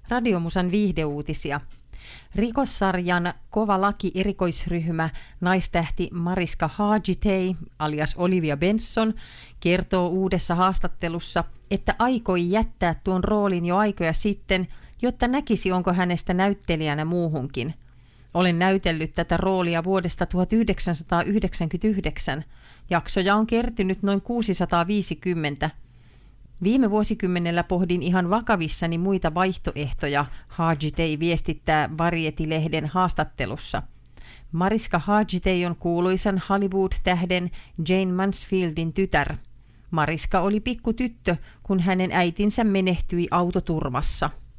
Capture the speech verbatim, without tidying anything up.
Radiomusan viihdeuutisia. Rikossarjan Kova laki erikoisryhmä naistähti Mariska Hargitay alias Olivia Benson kertoo uudessa haastattelussa, että aikoi jättää tuon roolin jo aikoja sitten, jotta näkisi, onko hänestä näyttelijänä muuhunkin. Olen näytellyt tätä roolia vuodesta tuhatyhdeksänsataayhdeksänkymmentäyhdeksän. Jaksoja on kertynyt noin kuusisataaviisikymmentä. Viime vuosikymmenellä pohdin ihan vakavissani muita vaihtoehtoja, Hargitay viestittää Variety-lehden haastattelussa. Mariska Hargitay on kuuluisan Hollywood-tähden Jane Mansfieldin tytär. Mariska oli pikkutyttö, kun hänen äitinsä menehtyi autoturmassa.